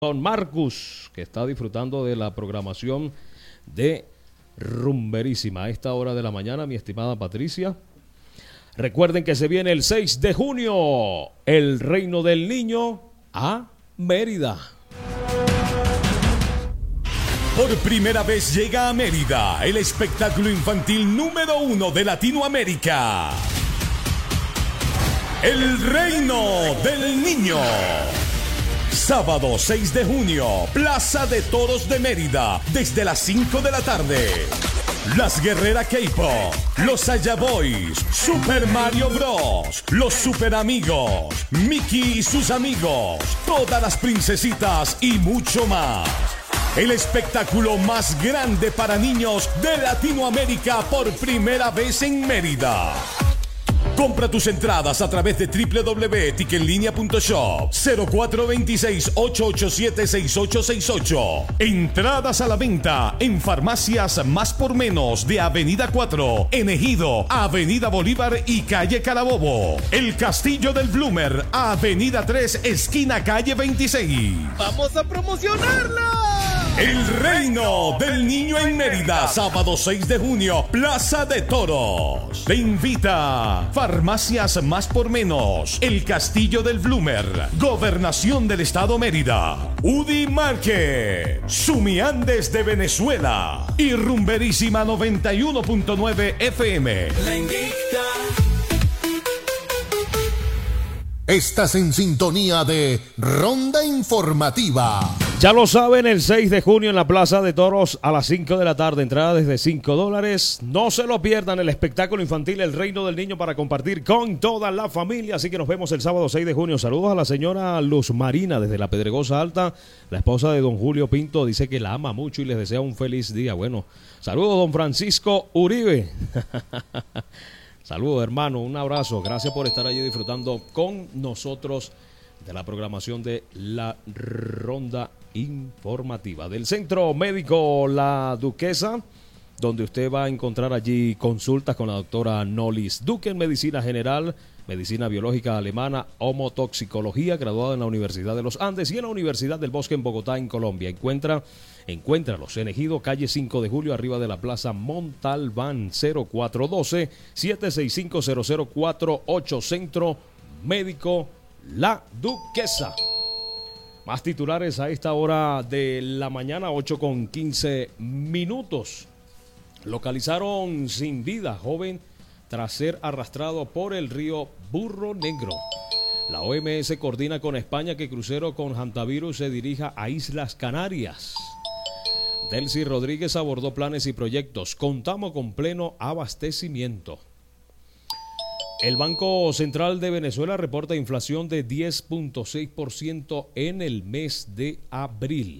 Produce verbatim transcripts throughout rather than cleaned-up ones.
Don Marcus, que está disfrutando de la programación de Rumberísima a esta hora de la mañana, mi estimada Patricia. Recuerden que se viene el seis de junio, el Reino del Niño a Mérida. Por primera vez llega a Mérida el espectáculo infantil número uno de Latinoamérica. El Reino del Niño. Sábado seis de junio, Plaza de Toros de Mérida, desde las cinco de la tarde. Las Guerreras K-Pop, los Aya Boys, Super Mario Bros, los Super Amigos, Mickey y sus amigos, todas las princesitas y mucho más. El espectáculo más grande para niños de Latinoamérica por primera vez en Mérida. Compra tus entradas a través de doble u doble u doble u punto ticketlinea punto shop cero cuatro dos seis, ocho ocho siete, seis ocho seis ocho. Entradas a la venta en Farmacias Más por Menos de Avenida cuatro, en Ejido, Avenida Bolívar y Calle Carabobo. El Castillo del Bloomer, Avenida tres, esquina Calle veintiséis. ¡Vamos a promocionarla! El Reino del Niño en Mérida, sábado seis de junio, Plaza de Toros. Te invita Farmacias Más por Menos, El Castillo del Bloomer, Gobernación del Estado Mérida, Udi Market, Sumiandes de Venezuela y Rumberísima noventa y uno punto nueve F M. La invita. Estás en sintonía de Ronda Informativa. Ya lo saben, el seis de junio en la Plaza de Toros a las cinco de la tarde, entrada desde cinco dólares. No se lo pierdan, el espectáculo infantil El Reino del Niño para compartir con toda la familia. Así que nos vemos el sábado seis de junio. Saludos a la señora Luz Marina desde la Pedregosa Alta, la esposa de don Julio Pinto. Dice que la ama mucho y les desea un feliz día. Bueno, saludos don Francisco Uribe. Saludos, hermano, un abrazo. Gracias por estar allí disfrutando con nosotros de la programación de la Ronda Informativa del Centro Médico La Duquesa, donde usted va a encontrar allí consultas con la doctora Nolis Duque en Medicina General, Medicina Biológica Alemana, Homotoxicología, graduada en la Universidad de los Andes y en la Universidad del Bosque en Bogotá, en Colombia. Encuentra Encuéntralos en Ejido, calle cinco de julio, arriba de la Plaza Montalbán, cero cuatro uno dos, siete seis cinco, cero cero cuatro ocho, Centro Médico La Duquesa. Más titulares a esta hora de la mañana, ocho con quince minutos. Localizaron sin vida joven tras ser arrastrado por el río Burro Negro. La O M S coordina con España que crucero con hantavirus se dirija a Islas Canarias. Delcy Rodríguez abordó planes y proyectos. Contamos con pleno abastecimiento. El Banco Central de Venezuela reporta inflación de diez punto seis por ciento en el mes de abril.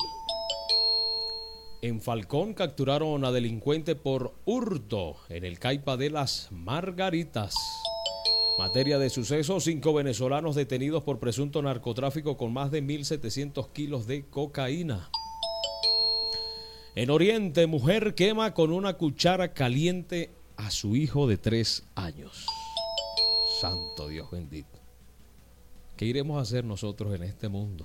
En Falcón capturaron a delincuente por hurto en el Caipa de las Margaritas. Materia de sucesos, cinco venezolanos detenidos por presunto narcotráfico con más de mil setecientos kilos de cocaína. En Oriente, mujer quema con una cuchara caliente a su hijo de tres años. Santo Dios bendito. ¿Qué iremos a hacer nosotros en este mundo?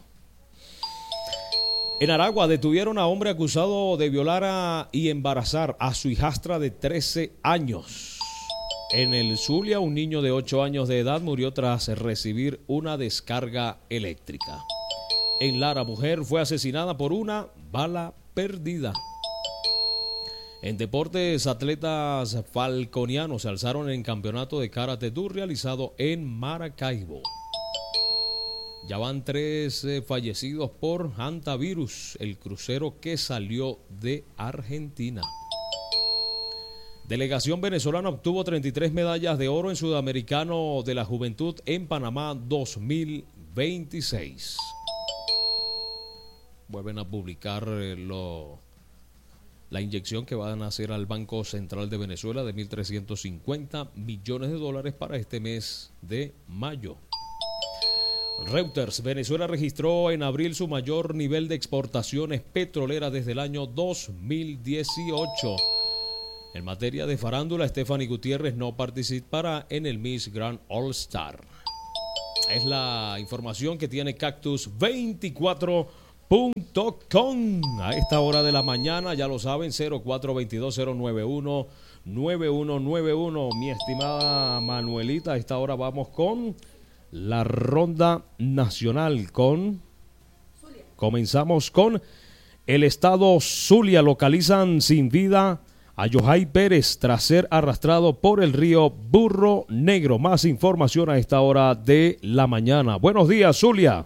En Aragua detuvieron a hombre acusado de violar a, y embarazar a su hijastra de trece años. En el Zulia, un niño de ocho años de edad murió tras recibir una descarga eléctrica. En Lara, mujer fue asesinada por una bala perdida. En deportes, atletas falconianos se alzaron en campeonato de Karate Do realizado en Maracaibo. Ya van tres eh, fallecidos por hantavirus, el crucero que salió de Argentina. Delegación venezolana obtuvo treinta y tres medallas de oro en Sudamericano de la Juventud en Panamá dos mil veintiséis. Vuelven a publicar eh, lo, la inyección que van a hacer al Banco Central de Venezuela de mil trescientos cincuenta millones de dólares para este mes de mayo. Reuters, Venezuela registró en abril su mayor nivel de exportaciones petroleras desde el año dos mil dieciocho. En materia de farándula, Stephanie Gutiérrez no participará en el Miss Grand All Star. Es la información que tiene Cactus veinticuatro punto com. A esta hora de la mañana, ya lo saben, cero cuatro dos dos, cero nueve uno, nueve uno nueve uno. Mi estimada Manuelita, a esta hora vamos con la ronda nacional. Con Zulia. Comenzamos con el estado Zulia. Localizan sin vida a Yohai Pérez tras ser arrastrado por el río Burro Negro. Más información a esta hora de la mañana. Buenos días, Zulia.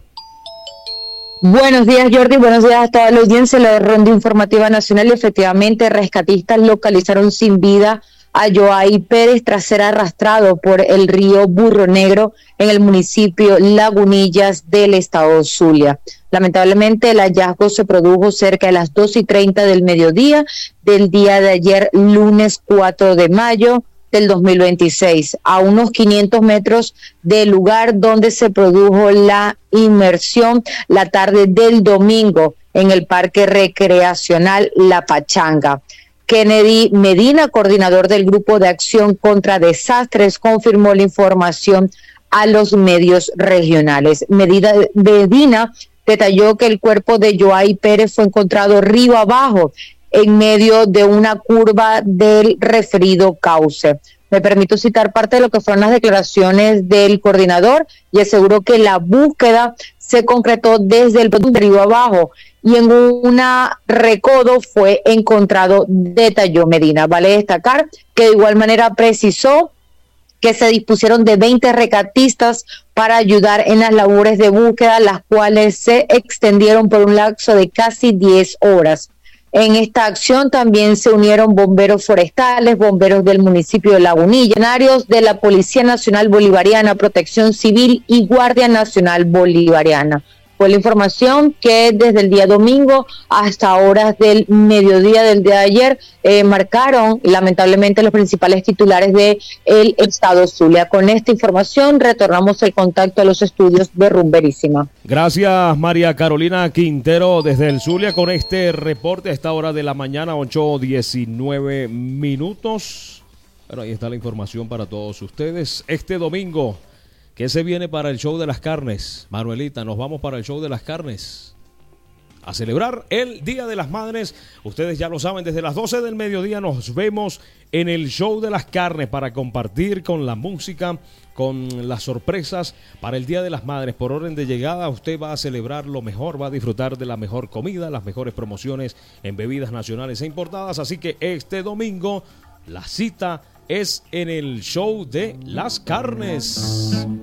Buenos días, Jordi. Buenos días a toda la audiencia de la ronda informativa nacional. Efectivamente, rescatistas localizaron sin vida a Yohai Pérez tras ser arrastrado por el río Burro Negro en el municipio Lagunillas del estado Zulia. Lamentablemente, el hallazgo se produjo cerca de las dos y treinta del mediodía del día de ayer, lunes cuatro de mayo del dos mil veintiséis, a unos quinientos metros del lugar donde se produjo la inmersión la tarde del domingo en el Parque Recreacional La Pachanga. Kennedy Medina, coordinador del Grupo de Acción contra Desastres, confirmó la información a los medios regionales. Medina, Medina detalló que el cuerpo de Yohai Pérez fue encontrado río abajo en medio de una curva del referido cauce. Me permito citar parte de lo que fueron las declaraciones del coordinador y aseguró que la búsqueda se concretó desde el río abajo y en una recodo fue encontrado, detalló Medina. Vale destacar que de igual manera precisó que se dispusieron de veinte rescatistas para ayudar en las labores de búsqueda, las cuales se extendieron por un lapso de casi diez horas. En esta acción también se unieron bomberos forestales, bomberos del municipio de Lagunillas, funcionarios de la Policía Nacional Bolivariana, Protección Civil y Guardia Nacional Bolivariana. Fue la información que desde el día domingo hasta horas del mediodía del día de ayer eh, marcaron lamentablemente los principales titulares del estado Zulia. Con esta información retornamos el contacto a los estudios de Rumberísima. Gracias, María Carolina Quintero desde el Zulia con este reporte a esta hora de la mañana, ocho diecinueve minutos. Bueno, ahí está la información para todos ustedes. Este domingo, ¿qué se viene para el show de las carnes? Manuelita, nos vamos para el show de las carnes a celebrar el Día de las Madres. Ustedes ya lo saben, desde las doce del mediodía nos vemos en el show de las carnes para compartir con la música, con las sorpresas para el Día de las Madres. Por orden de llegada, usted va a celebrar lo mejor, va a disfrutar de la mejor comida, las mejores promociones en bebidas nacionales e importadas. Así que este domingo la cita es en el show de las carnes.